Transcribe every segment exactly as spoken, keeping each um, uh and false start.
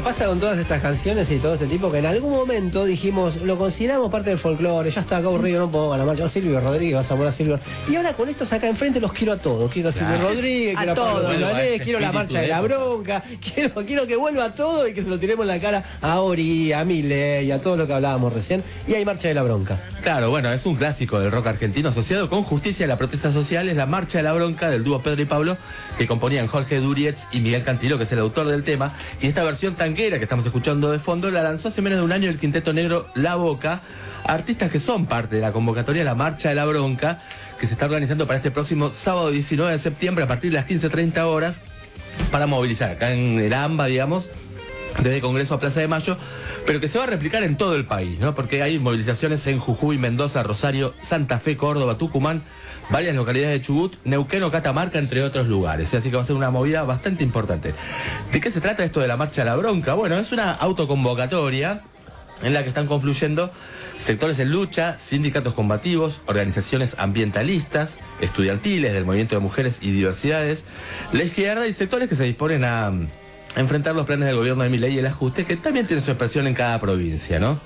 pasa con todas estas canciones y todo este tipo, que en algún momento dijimos, lo consideramos parte del folclore, ya está acá aburrido, no puedo a la marcha. A Silvio Rodríguez, vas a amor a Silvio. Y ahora con estos acá enfrente los quiero a todos. Quiero a Silvio Claro. Rodríguez, A quiero a Pablo todos. Milanés, quiero la marcha de la bronca, quiero, quiero que vuelva todo y que se lo tiremos en la cara a Ori, a Milei, a todo lo que hablábamos recién. Y hay marcha de la bronca. Claro, bueno, es un clásico del rock argentino asociado con Justicia y la protesta social. Es la marcha de la bronca del dúo Pedro y Pablo, que componían Jorge Durietz y Miguel Cantilo, que es el autor del tema. Y esta versión tanguera que estamos escuchando de fondo la lanzó hace menos de un año el quinteto negro La Boca, artistas que son parte de la convocatoria de la marcha de la bronca, que se está organizando para este próximo sábado diecinueve de septiembre a partir de las quince treinta horas, para movilizar acá en el AMBA, digamos, desde Congreso a Plaza de Mayo, pero que se va a replicar en todo el país, ¿no? Porque hay movilizaciones en Jujuy, Mendoza, Rosario, Santa Fe, Córdoba, Tucumán, varias localidades de Chubut, Neuquén o Catamarca, entre otros lugares. Así que va a ser una movida bastante importante. ¿De qué se trata esto de la marcha de la bronca? Bueno, es una autoconvocatoria en la que están confluyendo sectores en lucha, sindicatos combativos, organizaciones ambientalistas, estudiantiles, del movimiento de mujeres y diversidades, la izquierda y sectores que se disponen a enfrentar los planes del gobierno de Milei y el ajuste, que también tiene su expresión en cada provincia, ¿no?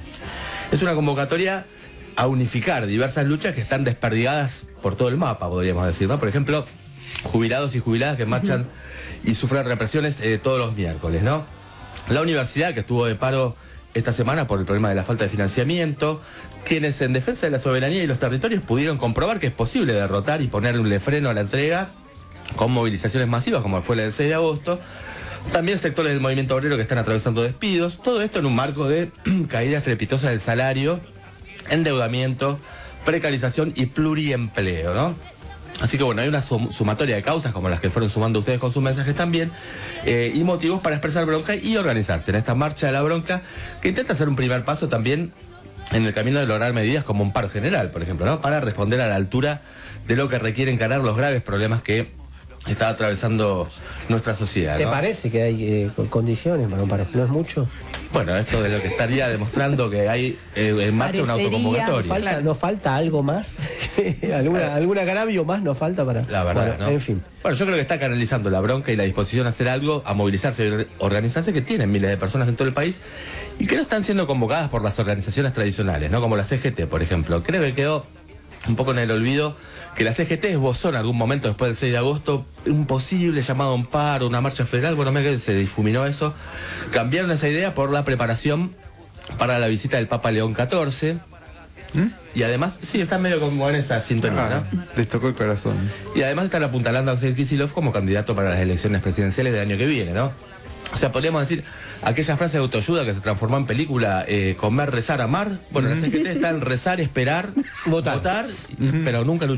Es una convocatoria a unificar diversas luchas que están desperdigadas por todo el mapa, podríamos decir, ¿no? Por ejemplo, jubilados y jubiladas que marchan y sufren represiones eh, todos los miércoles, ¿no? La universidad, que estuvo de paro esta semana por el problema de la falta de financiamiento, quienes en defensa de la soberanía y los territorios pudieron comprobar que es posible derrotar y ponerle freno a la entrega con movilizaciones masivas como fue la del seis de agosto. También sectores del movimiento obrero que están atravesando despidos. Todo esto en un marco de caída estrepitosa del salario, endeudamiento, precarización y pluriempleo, ¿no? Así que bueno, hay una sum sumatoria de causas como las que fueron sumando ustedes con sus mensajes también, eh, y motivos para expresar bronca y organizarse en esta marcha de la bronca, que intenta hacer un primer paso también en el camino de lograr medidas como un paro general, por ejemplo, ¿no? Para responder a la altura de lo que requiere encarar los graves problemas que está atravesando nuestra sociedad, ¿Te ¿no? parece que hay eh, condiciones para un paro? ¿No es mucho? Bueno, esto de lo que estaría demostrando que hay eh, en marcha una Parecería, autoconvocatoria. ¿Falta, Claro. ¿No falta algo más? ¿Alguna, ¿Algún agravio más nos falta para...? La verdad, bueno, ¿no? En fin. Bueno, yo creo que está canalizando la bronca y la disposición a hacer algo, a movilizarse y organizarse, que tienen miles de personas en todo el país y que no están siendo convocadas por las organizaciones tradicionales, ¿no? Como la C G T, por ejemplo. Creo que quedó un poco en el olvido que la C G T esbozó en algún momento después del seis de agosto un posible llamado a un paro, una marcha federal. Bueno, me que se difuminó eso. Cambiaron esa idea por la preparación para la visita del Papa León catorce. ¿Mm? Y además, sí, están medio como en esa sintonía, Ah, ¿no? les tocó el corazón. Y además están apuntalando a Axel Kicillof como candidato para las elecciones presidenciales del año que viene, ¿no? O sea, podríamos decir, aquella frase de autoayuda que se transformó en película, eh, comer, rezar, amar. Bueno, la C G T está en rezar, esperar, Votar. votar, pero nunca luchar.